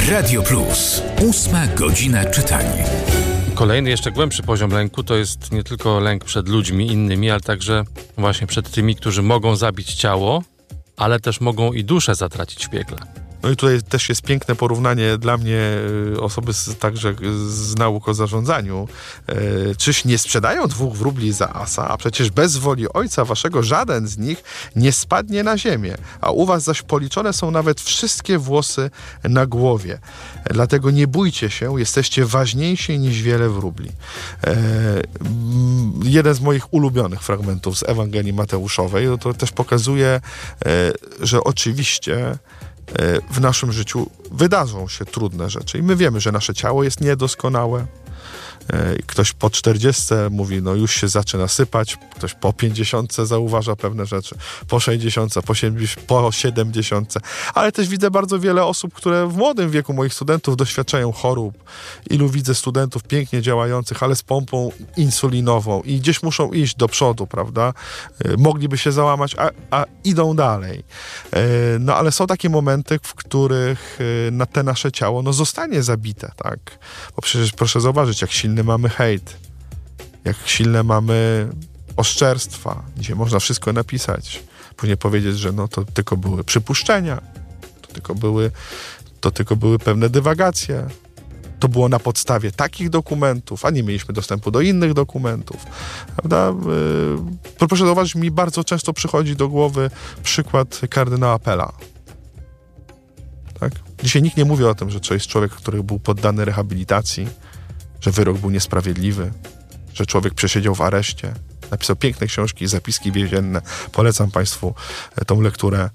Radio Plus. 8 godzina czytania. Kolejny, jeszcze głębszy poziom lęku to jest nie tylko lęk przed ludźmi innymi, ale także właśnie przed tymi, którzy mogą zabić ciało, ale też mogą i duszę zatracić w piekle. No i tutaj też jest piękne porównanie dla mnie osoby także z nauk o zarządzaniu. Czyż nie sprzedają 2 wróbli za asa, a przecież bez woli Ojca waszego żaden z nich nie spadnie na ziemię, a u was zaś policzone są nawet wszystkie włosy na głowie. Dlatego nie bójcie się, jesteście ważniejsi niż wiele wróbli. Jeden z moich ulubionych fragmentów z Ewangelii Mateuszowej, to też pokazuje, że oczywiście w naszym życiu wydarzą się trudne rzeczy i my wiemy, że nasze ciało jest niedoskonałe. Ktoś po 40 mówi, no już się zaczyna sypać, ktoś po 50 zauważa pewne rzeczy, po 60, po 70, ale też widzę bardzo wiele osób, które w młodym wieku moich studentów doświadczają chorób. Ilu widzę studentów pięknie działających, ale z pompą insulinową i gdzieś muszą iść do przodu, prawda? Mogliby się załamać, a idą dalej. No ale są takie momenty, w których na te nasze ciało zostanie zabite, tak? Bo przecież proszę zauważyć, jak silny mamy hejt, jak silne mamy oszczerstwa, gdzie można wszystko napisać, później powiedzieć, że to tylko były przypuszczenia, to tylko były pewne dywagacje, to było na podstawie takich dokumentów, a nie mieliśmy dostępu do innych dokumentów, prawda? Proszę zauważyć, mi bardzo często przychodzi do głowy przykład kardynała Pella. Tak? Dzisiaj nikt nie mówi o tym, że to jest człowiek, który był poddany rehabilitacji, że wyrok był niesprawiedliwy, że człowiek przesiedział w areszcie. Napisał piękne książki, zapiski więzienne. Polecam Państwu tą lekturę.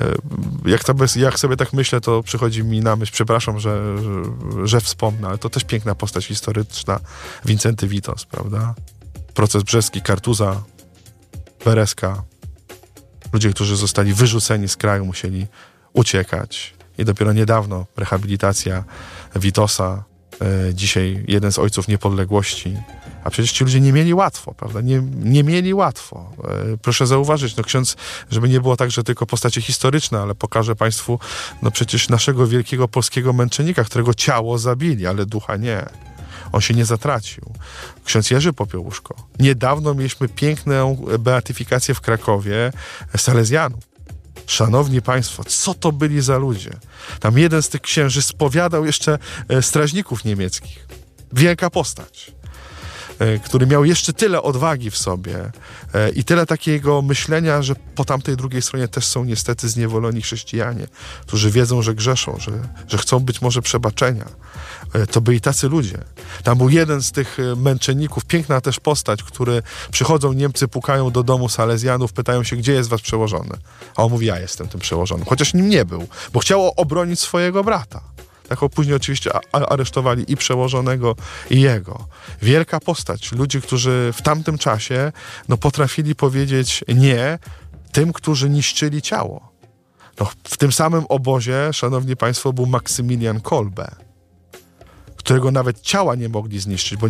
Jak sobie tak myślę, to przychodzi mi na myśl, przepraszam, że wspomnę, ale to też piękna postać historyczna. Wincenty Witos, prawda? Proces brzeski, Kartuza, Bereska. Ludzie, którzy zostali wyrzuceni z kraju, musieli uciekać. I dopiero niedawno rehabilitacja Witosa, dzisiaj jeden z ojców niepodległości. A przecież ci ludzie nie mieli łatwo, prawda? Nie mieli łatwo. Proszę zauważyć, ksiądz, żeby nie było tak, że tylko postacie historyczne, ale pokażę Państwu, przecież naszego wielkiego polskiego męczennika, którego ciało zabili, ale ducha nie. On się nie zatracił. Ksiądz Jerzy Popiełuszko. Niedawno mieliśmy piękną beatyfikację w Krakowie Salezjanów. Szanowni Państwo, co to byli za ludzie? Tam jeden z tych księży spowiadał jeszcze strażników niemieckich. Wielka postać, który miał jeszcze tyle odwagi w sobie i tyle takiego myślenia, że po tamtej drugiej stronie też są niestety zniewoleni chrześcijanie, którzy wiedzą, że grzeszą, że chcą być może przebaczenia. To byli tacy ludzie. Tam był jeden z tych męczenników, piękna też postać, który przychodzą Niemcy, pukają do domu Salezjanów, pytają się, gdzie jest wasz przełożony. A on mówi, ja jestem tym przełożonym. Chociaż nim nie był, bo chciał obronić swojego brata. Tak, później oczywiście aresztowali i przełożonego, i jego. Wielka postać. Ludzi, którzy w tamtym czasie potrafili powiedzieć nie tym, którzy niszczyli ciało. W tym samym obozie, szanowni państwo, był Maksymilian Kolbe, którego nawet ciała nie mogli zniszczyć, bo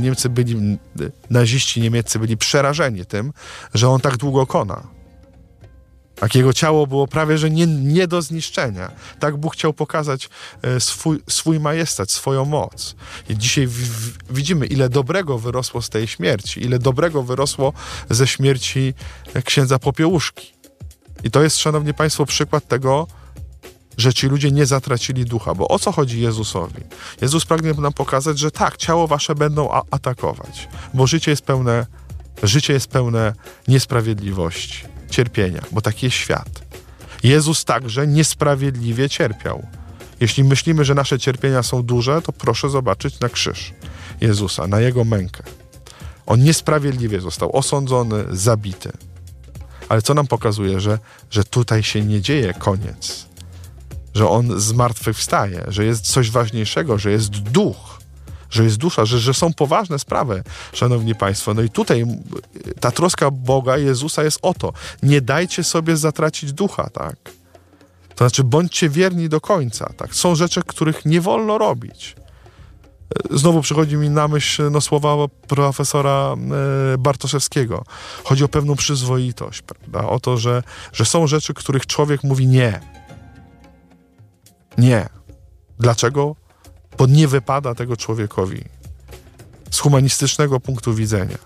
naziści niemieccy byli przerażeni tym, że on tak długo kona. Tak jego ciało było prawie, że nie do zniszczenia. Tak Bóg chciał pokazać swój majestat, swoją moc. I dzisiaj widzimy, ile dobrego wyrosło z tej śmierci, ile dobrego wyrosło ze śmierci księdza Popiełuszki. I to jest, szanowni państwo, przykład tego, że ci ludzie nie zatracili ducha. Bo o co chodzi Jezusowi? Jezus pragnie nam pokazać, że tak, ciało wasze będą atakować, bo życie jest pełne niesprawiedliwości, cierpienia, bo taki jest świat. Jezus także niesprawiedliwie cierpiał. Jeśli myślimy, że nasze cierpienia są duże, to proszę zobaczyć na krzyż Jezusa, na Jego mękę. On niesprawiedliwie został osądzony, zabity. Ale co nam pokazuje? Że tutaj się nie dzieje koniec. Że On zmartwychwstaje, że jest coś ważniejszego, że jest duch, że jest dusza, że są poważne sprawy, szanowni państwo. No i tutaj ta troska Boga, Jezusa jest o to. Nie dajcie sobie zatracić ducha, tak? To znaczy, bądźcie wierni do końca, tak? Są rzeczy, których nie wolno robić. Znowu przychodzi mi na myśl słowa profesora Bartoszewskiego. Chodzi o pewną przyzwoitość, prawda? O to, że są rzeczy, których człowiek mówi nie. Nie. Dlaczego? bo nie wypada tego człowiekowi z humanistycznego punktu widzenia.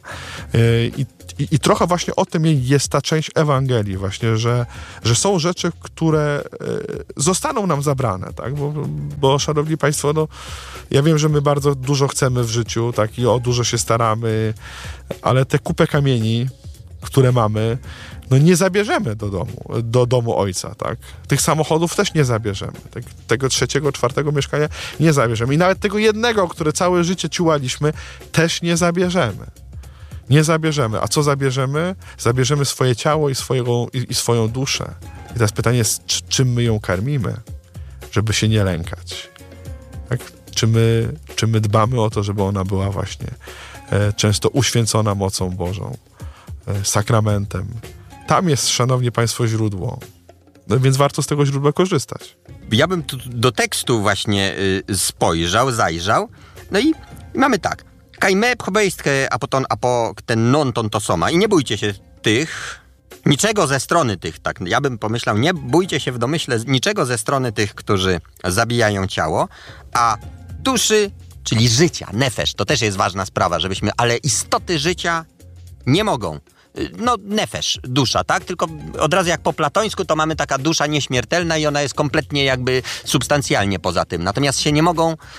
I trochę właśnie o tym jest ta część Ewangelii właśnie, że są rzeczy, które zostaną nam zabrane, tak? Bo szanowni państwo, no, ja wiem, że my bardzo dużo chcemy w życiu, tak? I o dużo się staramy, ale te kupę kamieni, które mamy, no nie zabierzemy do domu ojca, tak? Tych samochodów też nie zabierzemy. Tego 3., 4. mieszkania nie zabierzemy. I nawet tego jednego, które całe życie ciułaliśmy, też nie zabierzemy. Nie zabierzemy. A co zabierzemy? Zabierzemy swoje ciało i swoją duszę. I teraz pytanie jest, czym my ją karmimy, żeby się nie lękać? Tak? Czy my dbamy o to, żeby ona była właśnie często uświęcona mocą Bożą, sakramentem? Tam jest, szanowni państwo, źródło. No więc warto z tego źródła korzystać. Ja bym tu do tekstu właśnie zajrzał. No i mamy tak. Kajme pchobejstkę apoton apo ten non ton to soma. I nie bójcie się tych, niczego ze strony tych, tak ja bym pomyślał, nie bójcie się w domyśle niczego ze strony tych, którzy zabijają ciało, a duszy, czyli życia, nefesz, to też jest ważna sprawa, ale istoty życia nie mogą. No, nefesz, dusza, tak? Tylko od razu jak po platońsku, to mamy taka dusza nieśmiertelna i ona jest kompletnie jakby substancjalnie poza tym. Natomiast się nie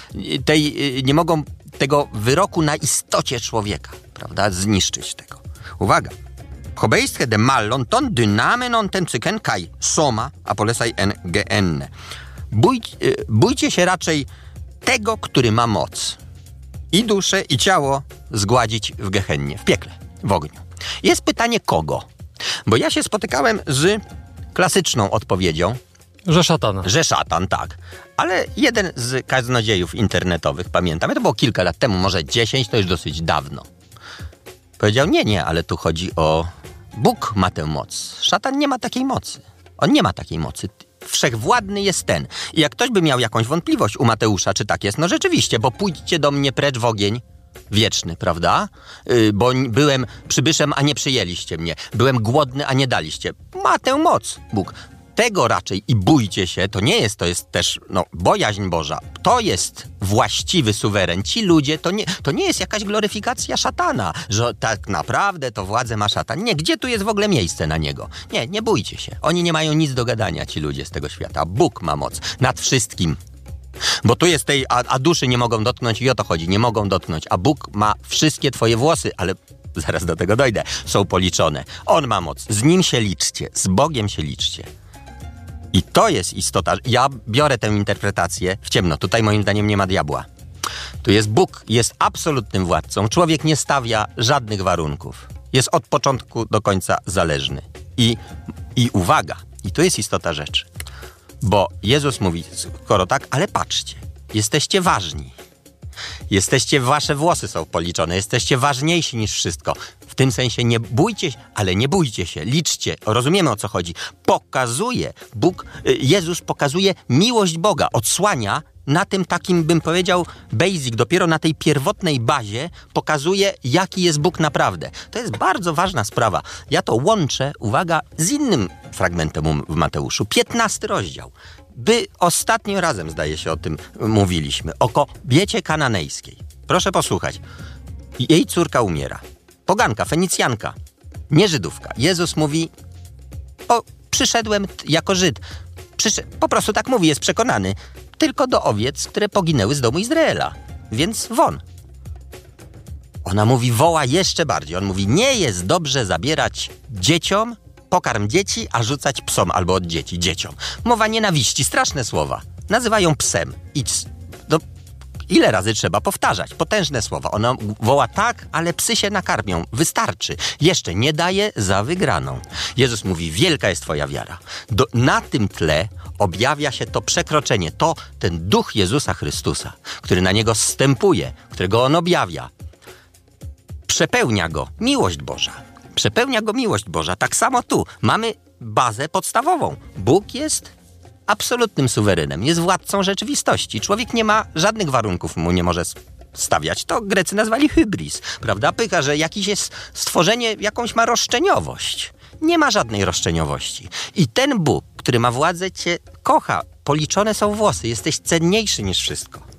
mogą tego wyroku na istocie człowieka, prawda? Zniszczyć tego. Uwaga. Chobeistche de mallon ton dynamenon ten cyken kaj soma apolesaj en gn. Bójcie się raczej tego, który ma moc i duszę, i ciało zgładzić w gehennie, w piekle, w ogniu. Jest pytanie kogo? Bo ja się spotykałem z klasyczną odpowiedzią, że szatana. Że szatan, tak. Ale jeden z kaznodziejów internetowych, pamiętam, to było kilka lat temu, może 10, to już dosyć dawno, powiedział, nie, ale tu chodzi o Bóg ma tę moc. Szatan nie ma takiej mocy. On nie ma takiej mocy. Wszechwładny jest ten. I jak ktoś by miał jakąś wątpliwość u Mateusza, czy tak jest, no rzeczywiście, bo pójdźcie do mnie precz w ogień wieczny, prawda? Bo byłem przybyszem, a nie przyjęliście mnie. Byłem głodny, a nie daliście. Ma tę moc Bóg. Tego raczej i bójcie się, to jest też, bojaźń Boża. To jest właściwy suweren. Ci ludzie, to nie jest jakaś gloryfikacja szatana, że tak naprawdę to władzę ma szatan. Nie, gdzie tu jest w ogóle miejsce na niego? Nie bójcie się. Oni nie mają nic do gadania, ci ludzie z tego świata. Bóg ma moc nad wszystkim. Bo tu jest a duszy nie mogą dotknąć i o to chodzi, nie mogą dotknąć. A Bóg ma wszystkie twoje włosy, ale zaraz do tego dojdę, są policzone. On ma moc, z Nim się liczcie, z Bogiem się liczcie. I to jest istota. Ja biorę tę interpretację w ciemno. Tutaj moim zdaniem nie ma diabła. Tu jest Bóg, jest absolutnym władcą. Człowiek nie stawia żadnych warunków. Jest od początku do końca zależny. I uwaga, i to jest istota rzeczy. Bo Jezus mówi, skoro tak, ale patrzcie, jesteście ważni. Wasze włosy są policzone, jesteście ważniejsi niż wszystko. W tym sensie nie bójcie się, ale nie bójcie się, liczcie, rozumiemy o co chodzi. Jezus pokazuje miłość Boga, odsłania na tym takim, bym powiedział, basic, dopiero na tej pierwotnej bazie pokazuje, jaki jest Bóg naprawdę. To jest bardzo ważna sprawa. Ja to łączę, uwaga, z innym fragmentem w Mateuszu, 15 rozdział. Ostatnio razem, zdaje się, o tym mówiliśmy, o kobiecie kananejskiej. Proszę posłuchać. Jej córka umiera. Poganka, Fenicjanka, nie Żydówka. Jezus mówi, przyszedłem jako Żyd. Po prostu tak mówi, jest przekonany. Tylko do owiec, które poginęły z domu Izraela. Więc won. Ona mówi, woła jeszcze bardziej. On mówi, nie jest dobrze zabierać dzieciom, pokarm dzieci, a rzucać psom albo od dzieci dzieciom. Mowa nienawiści, straszne słowa. Nazywają psem. Ile razy trzeba powtarzać? Potężne słowa. Ona woła tak, ale psy się nakarmią. Wystarczy. Jeszcze nie daje za wygraną. Jezus mówi, wielka jest twoja wiara. Na tym tle objawia się to przekroczenie, ten duch Jezusa Chrystusa, który na niego zstępuje, którego on objawia. Przepełnia go miłość Boża. Przepełnia go miłość Boża. Tak samo tu mamy bazę podstawową. Bóg jest absolutnym suwerenem, jest władcą rzeczywistości. Człowiek nie ma żadnych warunków, mu nie może stawiać. To Grecy nazwali hybris, prawda? Pycha, że jakiś jest stworzenie, jakąś ma roszczeniowość. Nie ma żadnej roszczeniowości. I ten Bóg, który ma władzę, cię kocha. Policzone są włosy. Jesteś cenniejszy niż wszystko.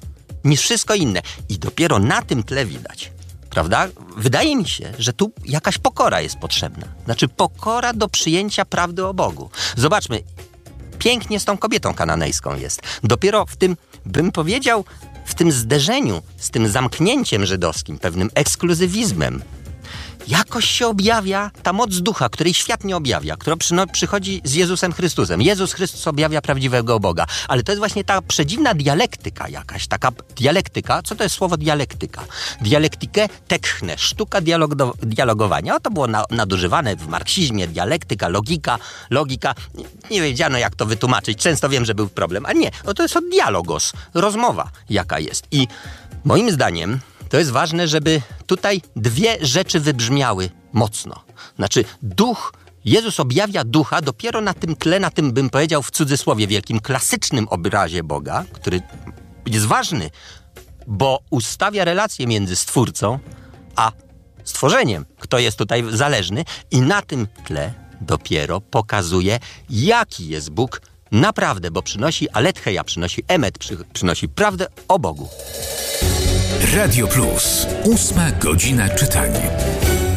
niż wszystko inne. I dopiero na tym tle widać, prawda? Wydaje mi się, że tu jakaś pokora jest potrzebna. Znaczy pokora do przyjęcia prawdy o Bogu. Zobaczmy, pięknie z tą kobietą kananejską jest. Dopiero w tym, bym powiedział, w tym zderzeniu z tym zamknięciem żydowskim, pewnym ekskluzywizmem, jakoś się objawia ta moc ducha, której świat nie objawia, która przychodzi z Jezusem Chrystusem. Jezus Chrystus objawia prawdziwego Boga. Ale to jest właśnie ta przedziwna dialektyka jakaś, taka dialektyka. Co to jest słowo dialektyka? Dialektykę tekchne, sztuka dialogowania. To było nadużywane w marksizmie, dialektyka, logika. Nie wiedziano, jak to wytłumaczyć. Często wiem, że był problem, ale nie. To jest od dialogos, rozmowa jaka jest. I moim zdaniem to jest ważne, żeby tutaj dwie rzeczy wybrzmiały mocno. Znaczy Jezus objawia ducha dopiero na tym tle, na tym, bym powiedział w cudzysłowie wielkim, klasycznym obrazie Boga, który jest ważny, bo ustawia relację między Stwórcą a stworzeniem, kto jest tutaj zależny, i na tym tle dopiero pokazuje, jaki jest Bóg naprawdę, bo przynosi aletheia, przynosi emet, przynosi prawdę o Bogu. Radio Plus. 8 godzina czytania.